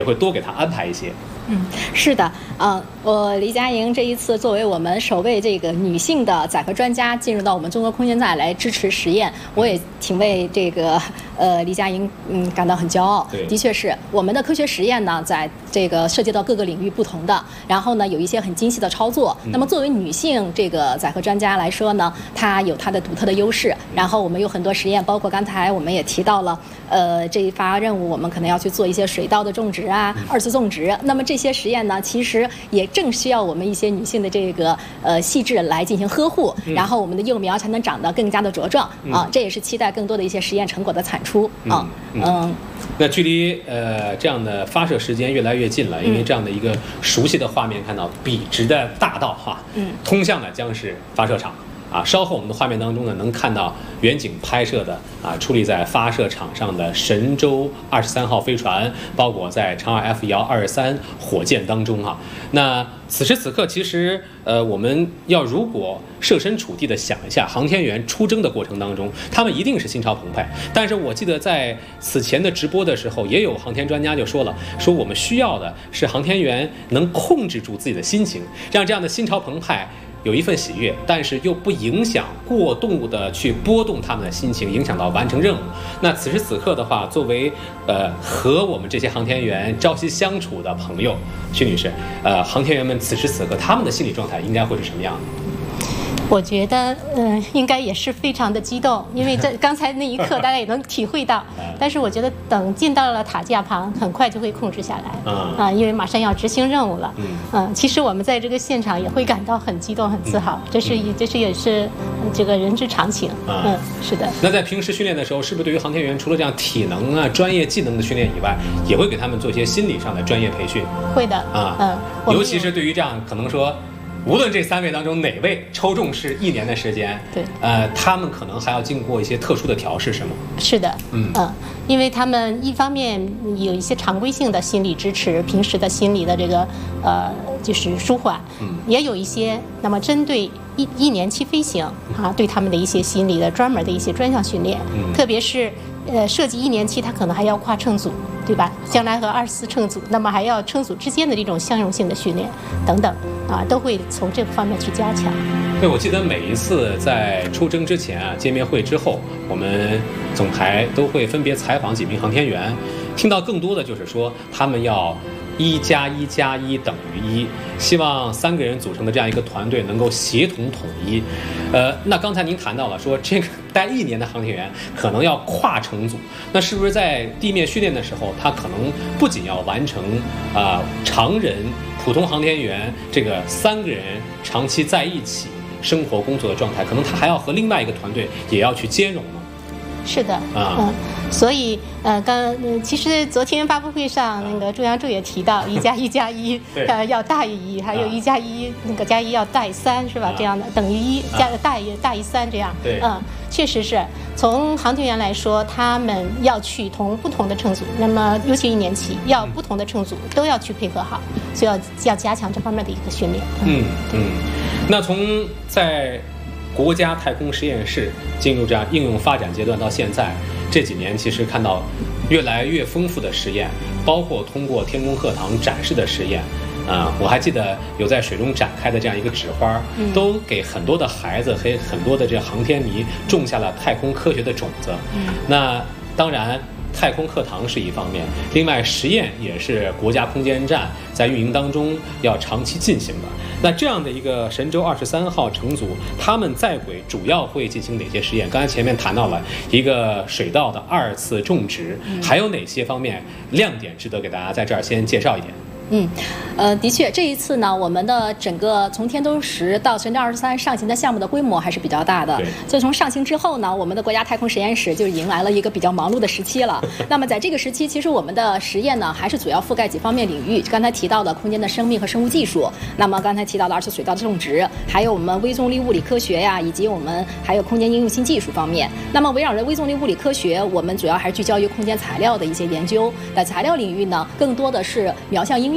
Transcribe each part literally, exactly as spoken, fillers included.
会多给他安排一些。 嗯，是的，呃，我黎佳莹这一次作为我们首位这个女性的载荷专家进入到我们中国空间站来支持实验，我也挺为这个呃黎佳莹嗯感到很骄傲。的确是我们的科学实验呢，在这个涉及到各个领域不同的，然后呢有一些很精细的操作。那么作为女性这个载荷专家来说呢，她有她的独特的优势。然后我们有很多实验，包括刚才我们也提到了，呃，这一发任务我们可能要去做一些水稻的种植啊，二次种植。那么这些实验呢，其实也正需要我们一些女性的这个呃细致来进行呵护，然后我们的幼苗才能长得更加的茁壮啊。这也是期待更多的一些实验成果的产出啊。嗯， 那距离呃这样的发射时间越来越近了，因为这样的一个熟悉的画面，看到笔直的大道哈，嗯，通向的将是发射场。啊，稍后我们的画面当中呢，能看到远景拍摄的啊，矗立在发射场上的神舟二十三号飞船，包裹在长二 F 幺二三火箭当中哈、啊。那此时此刻，其实呃，我们要如果设身处地的想一下，航天员出征的过程当中，他们一定是心潮澎湃。但是我记得在此前的直播的时候，也有航天专家就说了，说我们需要的是航天员能控制住自己的心情，让这样的心潮澎湃有一份喜悦，但是又不影响过度的去波动他们的心情，影响到完成任务。那此时此刻的话，作为呃和我们这些航天员朝夕相处的朋友，徐女士，呃，航天员们此时此刻他们的心理状态应该会是什么样的？ 我觉得，嗯、呃，应该也是非常的激动，因为这刚才那一刻大家也能体会到。但是我觉得等进到了塔架旁，很快就会控制下来。啊、呃，因为马上要执行任务了。嗯。嗯、呃，其实我们在这个现场也会感到很激动、很自豪，这是这是也是这个人之常情。嗯，是的。 那在平时训练的时候，是不是对于航天员除了这样体能啊、专业技能的训练以外，也会给他们做一些心理上的专业培训？ 会的。啊，嗯， 尤其是对于这样可能说。无论这三位当中哪位抽中是一年的时间， 对， 呃，他们可能还要经过一些特殊的调试，是吗？ 是的，嗯嗯，因为他们一方面有一些常规性的心理支持，平时的心理的这个呃就是舒缓，嗯，也有一些那么针对一一年期飞行啊，对他们的一些心理的专门的一些专项训练，嗯，特别是呃设计一年期，他可能还要跨乘组。对吧？将来和二十四乘组，那么还要乘组之间的这种相容性的训练等等啊，都会从这个方面去加强。 对，我记得每一次在出征之前啊，见面会之后，我们总台都会分别采访几名航天员，听到更多的就是说他们要一加一加一等于一，希望三个人组成的这样一个团队能够协同统一。呃，那刚才您谈到了说这个待一年的航天员可能要跨乘组，那是不是在地面训练的时候，他可能不仅要完成啊、呃、常人普通航天员这个三个人长期在一起生活工作的状态，可能他还要和另外一个团队也要去兼容呢？ 是的，啊，嗯，所以呃，刚、呃、其实昨天发布会上，那个中央驻也提到一加一加一，呃，要大于一，还有一加一那个加一要大于三，是吧？啊、这样的等于一加大于大于三这样， 对， 嗯，确实是从航天员来说，他们要去同不同的乘组，那么尤其一年期要不同的乘组都要去配合好，所以要要加强这方面的一个训练。 嗯嗯，那从在国家太空实验室进入这样应用发展阶段到现在这几年，其实看到越来越丰富的实验，包括通过天宫课堂展示的实验啊、呃，我还记得有在水中展开的这样一个纸花，嗯、都给很多的孩子和很多的这航天迷种下了太空科学的种子。嗯、那当然太空课堂是一方面，另外实验也是国家空间站在运营当中要长期进行的。那这样的一个神舟二十三号乘组，他们在轨主要会进行哪些实验？刚才前面谈到了一个水稻的二次种植，还有哪些方面亮点值得给大家在这儿先介绍一点？ 嗯，呃，的确，这一次呢，我们的整个从天舟十到神舟二十三上行的项目的规模还是比较大的。所以从上行之后呢，我们的国家太空实验室就迎来了一个比较忙碌的时期了。那么在这个时期，其实我们的实验呢，还是主要覆盖几方面领域。刚才提到的空间的生命和生物技术，那么刚才提到的二次水稻的种植，还有我们微重力物理科学呀，以及我们还有空间应用新技术方面。那么围绕着微重力物理科学，我们主要还是聚焦于空间材料的一些研究。在材料领域呢，更多的是瞄向应用。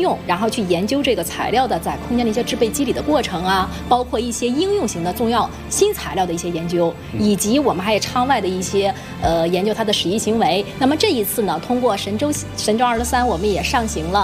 用，然后去研究这个材料的在空间的一些制备机理的过程啊，包括一些应用型的重要新材料的一些研究，以及我们还有舱外的一些呃研究它的使役行为。那么这一次呢，通过神舟神舟二十三，我们也上行了。